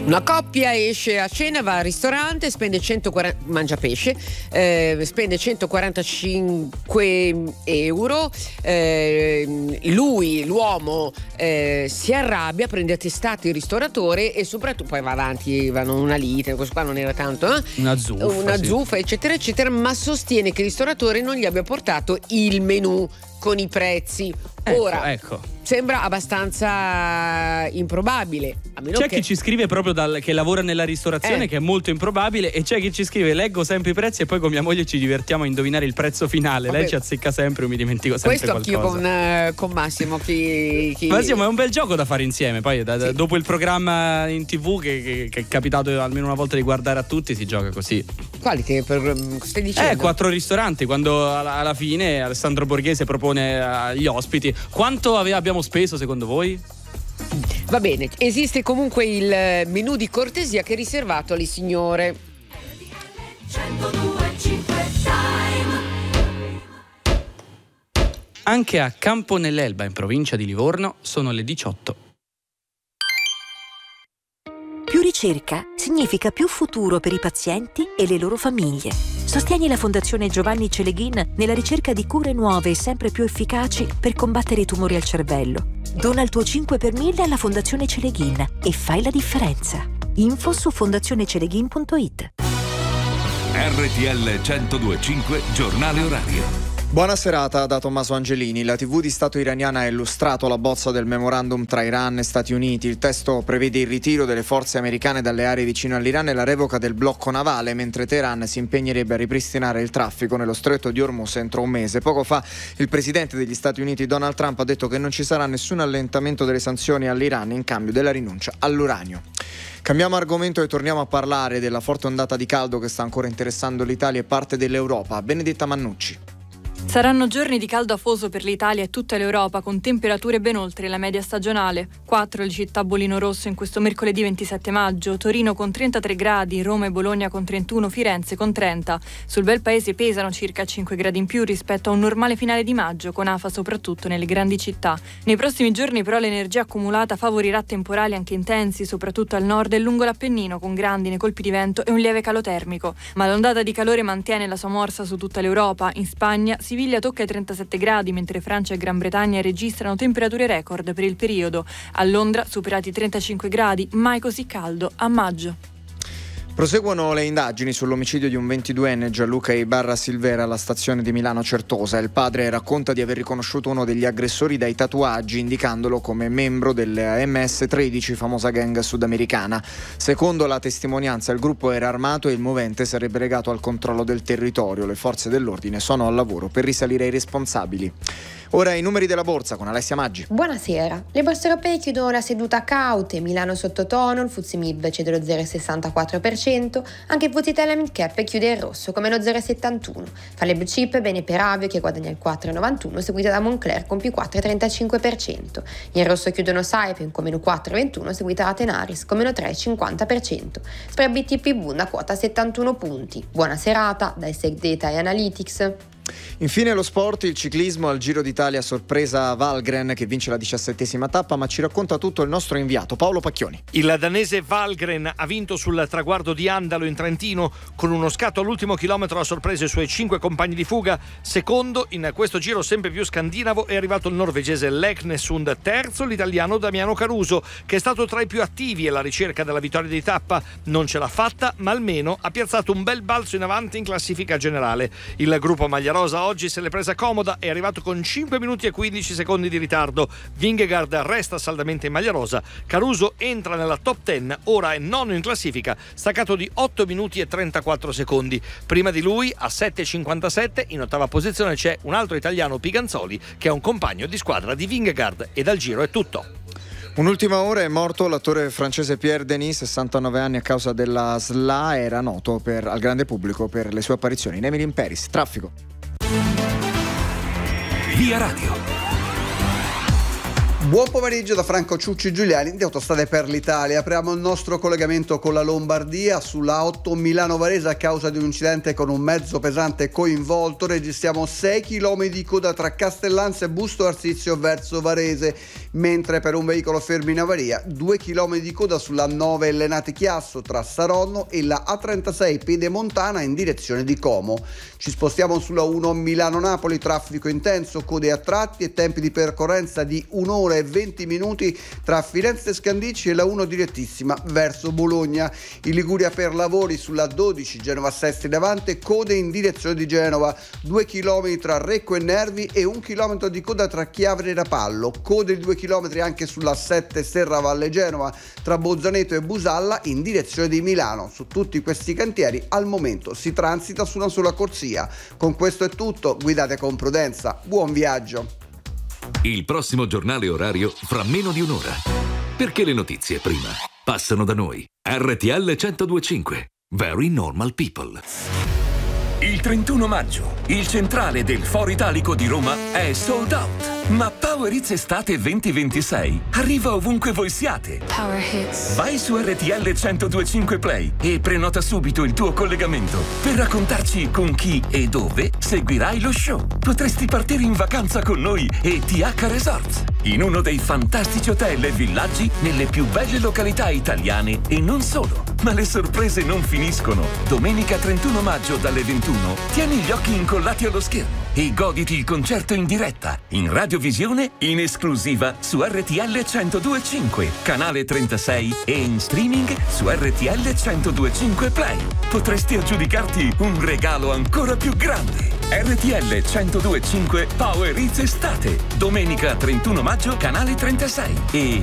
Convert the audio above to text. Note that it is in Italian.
Una coppia esce a cena, va al ristorante, spende 140, mangia pesce, spende 145 euro. L'uomo si arrabbia, prende a testate il ristoratore e soprattutto poi va avanti, vanno una lite, questo qua non era tanto, una zuffa, eccetera eccetera, ma sostiene che il ristoratore non gli abbia portato il menù con i prezzi. Ora, ecco. Sembra abbastanza improbabile. C'è chi ci scrive proprio che lavora nella ristorazione, che è molto improbabile, e c'è chi ci scrive: leggo sempre i prezzi e poi con mia moglie ci divertiamo a indovinare il prezzo finale. Vabbè, lei ci azzecca sempre, io mi dimentico sempre questo qualcosa. Anch'io con Massimo Massimo, è un bel gioco da fare insieme. Poi dopo il programma in TV che è capitato almeno una volta di guardare a tutti, si gioca così. Quali che stai dicendo? 4 ristoranti, quando alla fine Alessandro Borghese propone agli ospiti: quanto abbiamo speso secondo voi? Va bene, esiste comunque il menù di cortesia che è riservato alle signore. Anche a Campo nell'Elba, in provincia di Livorno, sono le 18. Più ricerca significa più futuro per i pazienti e le loro famiglie. Sostieni la Fondazione Giovanni Celeghin nella ricerca di cure nuove e sempre più efficaci per combattere i tumori al cervello. Dona il tuo 5 per 1000 alla Fondazione Celeghin e fai la differenza. Info su fondazioneceleghin.it. RTL 102.5 Giornale orario. Buona serata da Tommaso Angelini. La TV di Stato iraniana ha illustrato la bozza del memorandum tra Iran e Stati Uniti. Il testo prevede il ritiro delle forze americane dalle aree vicino all'Iran e la revoca del blocco navale, mentre Teheran si impegnerebbe a ripristinare il traffico nello stretto di Hormuz entro un mese. Poco fa il presidente degli Stati Uniti Donald Trump ha detto che non ci sarà nessun allentamento delle sanzioni all'Iran in cambio della rinuncia all'uranio. Cambiamo argomento e torniamo a parlare della forte ondata di caldo che sta ancora interessando l'Italia e parte dell'Europa. Benedetta Mannucci. Saranno giorni di caldo afoso per l'Italia e tutta l'Europa, con temperature ben oltre la media stagionale. 4 le città a bollino rosso in questo mercoledì 27 maggio, Torino con 33 gradi, Roma e Bologna con 31, Firenze con 30. Sul bel paese pesano circa 5 gradi in più rispetto a un normale finale di maggio, con afa soprattutto nelle grandi città. Nei prossimi giorni però l'energia accumulata favorirà temporali anche intensi, soprattutto al nord e lungo l'Appennino, con grandine, colpi di vento e un lieve calo termico. Ma l'ondata di calore mantiene la sua morsa su tutta l'Europa. In Spagna Siviglia tocca i 37 gradi, mentre Francia e Gran Bretagna registrano temperature record per il periodo. A Londra superati i 35 gradi, mai così caldo a maggio. Proseguono le indagini sull'omicidio di un 22enne Gianluca Ibarra Silvera alla stazione di Milano Certosa. Il padre racconta di aver riconosciuto uno degli aggressori dai tatuaggi, indicandolo come membro della MS-13, famosa gang sudamericana. Secondo la testimonianza, il gruppo era armato e il movente sarebbe legato al controllo del territorio. Le forze dell'ordine sono al lavoro per risalire ai responsabili. Ora i numeri della borsa con Alessia Maggi. Buonasera. Le borse europee chiudono la seduta caute, Milano sottotono, il FTSE MIB cede lo 0,64%, anche il FTSE Italia Mid Cap chiude in rosso come lo 0,71%. Fra le blue chip bene per Avio che guadagna il 4,91, seguita da Moncler con più 4,35%. In rosso chiudono Saipem con meno 4,21, seguita da Tenaris con meno 3,50%. Spread BTP Bund a quota 71 punti. Buona serata dai Sec Data e Analytics. Infine lo sport, il ciclismo al Giro d'Italia, sorpresa Valgren che vince la 17ª tappa, ma ci racconta tutto il nostro inviato Paolo Pacchioni. Il danese Valgren ha vinto sul traguardo di Andalo in Trentino con uno scatto all'ultimo chilometro, ha sorpreso i suoi 5 compagni di fuga. Secondo in questo giro sempre più scandinavo è arrivato il norvegese Leknesund, terzo l'italiano Damiano Caruso che è stato tra i più attivi alla ricerca della vittoria di tappa. Non ce l'ha fatta, ma almeno ha piazzato un bel balzo in avanti in classifica generale. Il gruppo Magliarosa oggi se l'è presa comoda, è arrivato con 5 minuti e 15 secondi di ritardo. Vingegaard resta saldamente in maglia rosa, Caruso entra nella top 10, ora è nono in classifica, staccato di 8 minuti e 34 secondi. Prima di lui, a 7,57, in ottava posizione c'è un altro italiano, Piganzoli, che è un compagno di squadra di Vingegaard. E dal giro è tutto. Un'ultima ora, è morto l'attore francese Pierre Denis, 69 anni, a causa della SLA. Era noto al grande pubblico per le sue apparizioni in Emily in Paris. Traffico. Via Radio. Buon pomeriggio da Franco Ciucci Giuliani di Autostrade per l'Italia. Apriamo il nostro collegamento con la Lombardia. Sulla A8 Milano-Varese, a causa di un incidente con un mezzo pesante coinvolto, registriamo 6 km di coda tra Castellanza e Busto Arsizio verso Varese, mentre per un veicolo fermo in avaria 2 km di coda sulla 9 Lenate Chiasso tra Saronno e la A36 Pedemontana in direzione di Como. Ci spostiamo sulla 1 Milano-Napoli, traffico intenso, code a tratti e tempi di percorrenza di 1 ora e 20 minuti tra Firenze e Scandicci e la 1 direttissima verso Bologna. In Liguria per lavori sulla 12 Genova-Sesti Levante, code in direzione di Genova, 2 km tra Recco e Nervi e 1 km di coda tra Chiavari e Rapallo, code di 2 km anche sulla 7 Serravalle Genova tra Bozzaneto e Busalla in direzione di Milano. Su tutti questi cantieri al momento si transita su una sola corsia. Con questo è tutto, guidate con prudenza, buon viaggio. Il prossimo giornale orario fra meno di un'ora. Perché le notizie prima passano da noi. RTL 102.5. Very Normal People. Il 31 maggio, il centrale del Foro Italico di Roma è sold out. Ma Power Hits Estate 2026 arriva ovunque voi siate. Power Hits. Vai su RTL 102.5 Play e prenota subito il tuo collegamento per raccontarci con chi e dove seguirai lo show. Potresti partire in vacanza con noi e TH Resorts, in uno dei fantastici hotel e villaggi nelle più belle località italiane e non solo. Ma le sorprese non finiscono. Domenica 31 maggio dalle 21 tieni gli occhi incollati allo schermo e goditi il concerto in diretta, in radiovisione, in esclusiva su RTL 102.5, canale 36 e in streaming su RTL 102.5 Play. Potresti aggiudicarti un regalo ancora più grande. RTL 102.5 Power Hits Estate, domenica 31 maggio, canale 36 e